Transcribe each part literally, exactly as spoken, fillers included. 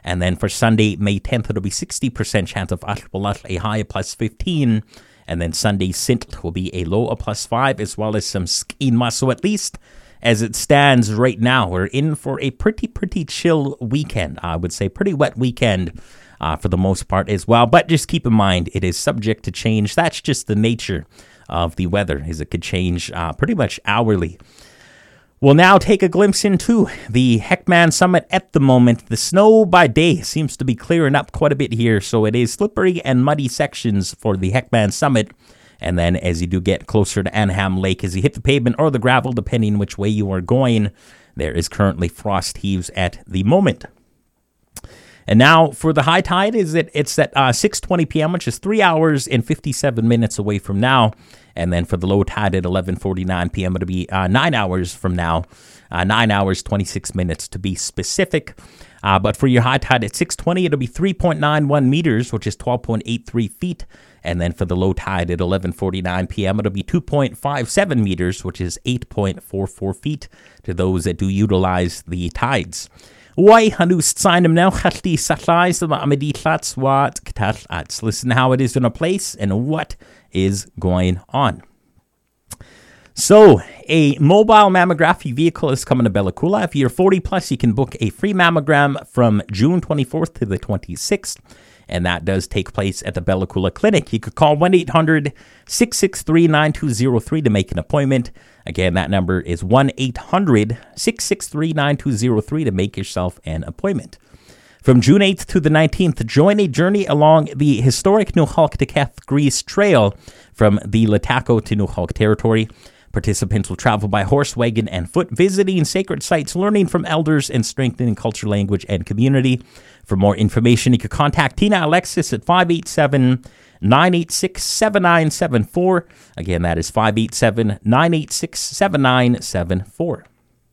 And then for Sunday, May tenth, it'll be sixty percent chance of Atwalat, a high of plus fifteen. And then Sunday, Sintl will be a low of plus five, as well as some Skinma. So at least as it stands right now, we're in for a pretty, pretty chill weekend. I would say pretty wet weekend uh, for the most part as well. But just keep in mind, it is subject to change. That's just the nature of the weather, is it could change uh, pretty much hourly. We'll now take a glimpse into the Heckman Summit at the moment. The snow by day seems to be clearing up quite a bit here, so it is slippery and muddy sections for the Heckman Summit. And then as you do get closer to Anham Lake, as you hit the pavement or the gravel, depending which way you are going, there is currently frost heaves at the moment. And now for the high tide, is it? It's at uh, six twenty p.m., which is three hours and fifty-seven minutes away from now. And then for the low tide at eleven forty-nine p.m., it'll be uh, nine hours from now, uh, nine hours, twenty-six minutes to be specific. Uh, but for your high tide at six twenty, it'll be three point nine one meters, which is twelve point eight three feet. And then for the low tide at eleven forty-nine p.m., it'll be two point five seven meters, which is eight point four four feet to those that do utilize the tides. Why hanust sign now hatli satlais the amedi tlats what katal ats. Listen how it is in a place and what is going on. So, a mobile mammography vehicle is coming to Bella Coola. If you're forty plus, you can book a free mammogram from June twenty-fourth to the twenty-sixth. And that does take place at the Bella Coola Clinic. You could call one eight hundred six six three nine two zero three to make an appointment. Again, that number is one eight hundred six six three nine two zero three to make yourself an appointment. From June eighth to the nineteenth, join a journey along the historic Nukhalk to Keth Grease Trail from the Latako to Nukhalk territory. Participants will travel by horse, wagon, and foot, visiting sacred sites, learning from elders, and strengthening culture, language, and community. For more information, you can contact Tina Alexis at five eight seven, nine eight six, seven nine seven four. Again, that is five eight seven, nine eight six, seven nine seven four.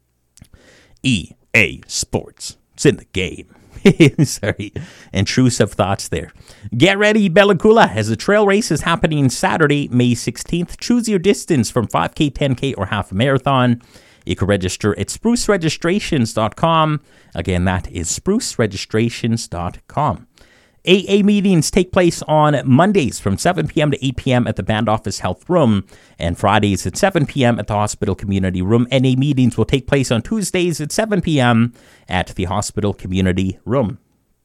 E A Sports. It's in the game. Sorry, intrusive thoughts there. Get ready, Bella Coola, as the trail race is happening Saturday, May sixteenth. Choose your distance from five K, ten K, or half a marathon. You can register at spruce registrations dot com. Again, that is spruce registrations dot com. A A meetings take place on Mondays from seven p.m. to eight p.m. at the Band Office Health Room, and Fridays at seven p.m. at the Hospital Community Room. N A meetings will take place on Tuesdays at seven p.m. at the Hospital Community Room.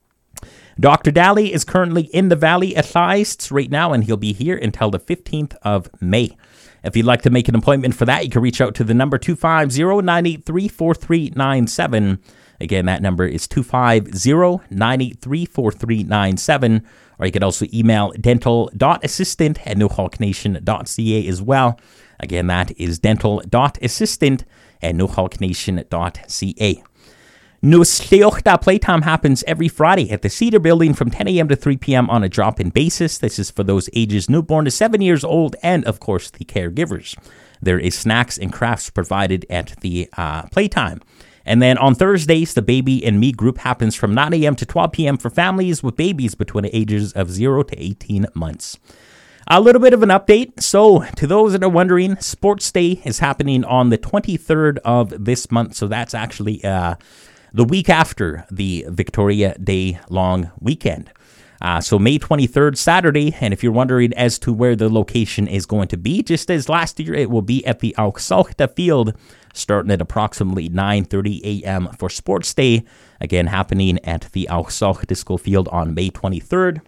Doctor Daly is currently in the Valley at Theists right now, and he'll be here until the fifteenth of May. If you'd like to make an appointment for that, you can reach out to the number two five zero, nine eight three, four three nine seven. Again, that number is two five zero, nine eight three, four three nine seven. Or you can also email dental.assistant at nukhalk nation dot c a as well. Again, that is dental.assistant at nukhalk nation dot c a. Nusleochta Playtime happens every Friday at the Cedar Building from ten a.m. to three p.m. on a drop-in basis. This is for those ages newborn to seven years old and, of course, the caregivers. There is snacks and crafts provided at the uh, Playtime. And then on Thursdays, the Baby and Me group happens from nine a.m. to twelve p.m. for families with babies between the ages of zero to eighteen months. A little bit of an update. So, to those that are wondering, Sports Day is happening on the twenty-third of this month. So, that's actually uh, the week after the Victoria Day long weekend. Uh, so, May twenty-third, Saturday. And if you're wondering as to where the location is going to be, just as last year, it will be at the Auxalta Field, starting at approximately nine thirty a.m. for Sports Day, again happening at the Auxalta Disco Field on May twenty-third.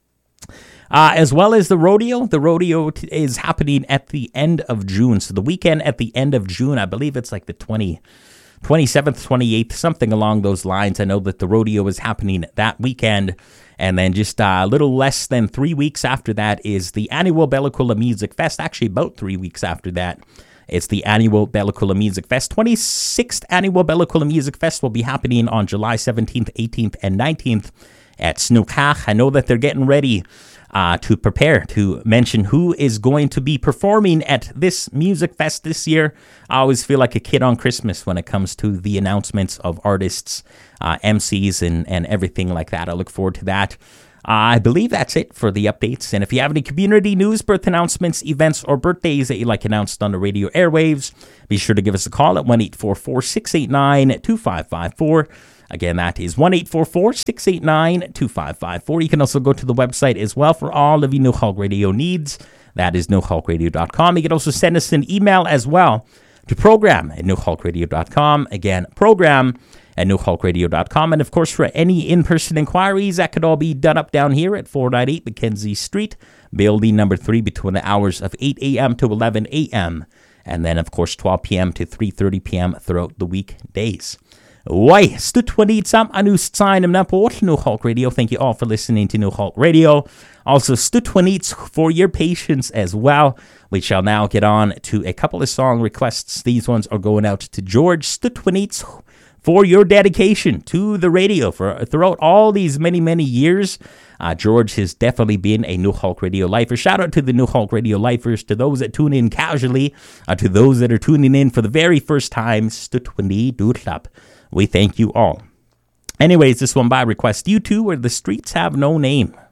Uh, as well as the rodeo. The rodeo t- is happening at the end of June. So the weekend at the end of June, I believe it's like the twentieth, twenty-seventh, twenty-eighth, something along those lines. I know that the rodeo is happening that weekend. And then just uh, a little less than three weeks after that is the annual Bella Coola Music Fest. Actually, about three weeks after that. It's the annual Bella Coola Music Fest. twenty-sixth annual Bella Coola Music Fest will be happening on July seventeenth, eighteenth, and nineteenth at Snookach. I know that they're getting ready uh, to prepare to mention who is going to be performing at this music fest this year. I always feel like a kid on Christmas when it comes to the announcements of artists, uh, M Cs, and, and everything like that. I look forward to that. Uh, I believe that's it for the updates. And if you have any community news, birth announcements, events, or birthdays that you'd like announced on the radio airwaves, be sure to give us a call at one eight four four, six eight nine, two five five four. Again, that is one eight four four, six eight nine, two five five four. You can also go to the website as well for all of your No Hulk Radio needs. That is no hulk radio dot com. You can also send us an email as well to program at no hulk radio dot com. Again, program at no hulk radio dot com. And of course, for any in-person inquiries, that could all be done up down here at four ninety-eight Mackenzie Street, building number three, between the hours of eight a.m. to eleven a.m. And then, of course, twelve p.m. to three thirty p.m. throughout the weekdays. Why, stutwanit sam anus tsainem na po No Hulk Radio. Thank you all for listening to No Hulk Radio. Also, stutwanits for your patience as well. We shall now get on to a couple of song requests. These ones are going out to George. Stutwanits for your dedication to the radio for throughout all these many, many years. Uh, George has definitely been a No Hulk Radio lifer. Shout out to the No Hulk Radio lifers, to those that tune in casually, uh, to those that are tuning in for the very first time. Stutwani Dutlap. We thank you all. Anyways, this one by request. You two, where the streets have no name.